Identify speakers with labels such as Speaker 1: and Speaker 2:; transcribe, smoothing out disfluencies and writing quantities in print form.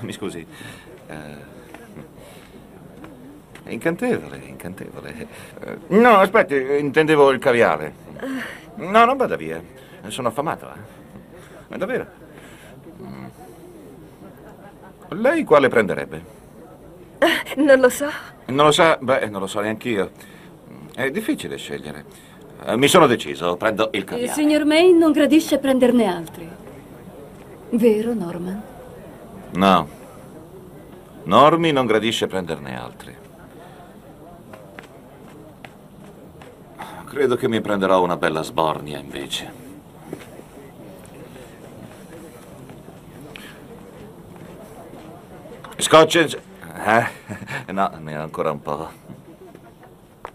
Speaker 1: Mi scusi. È incantevole, incantevole. No, aspetti, intendevo il caviale. No, non vada via. Sono affamato, Ma davvero? Lei quale prenderebbe?
Speaker 2: Non lo so.
Speaker 1: Non lo sa? Beh, non lo so neanch'io. È difficile scegliere. Mi sono deciso, prendo il
Speaker 2: Il
Speaker 1: caviale.
Speaker 2: signor May non gradisce prenderne altri. Vero, Norman?
Speaker 1: No. Normi non gradisce prenderne altri. Credo che mi prenderò una bella sbornia, invece. Scotch? No, ne ho ancora un po'.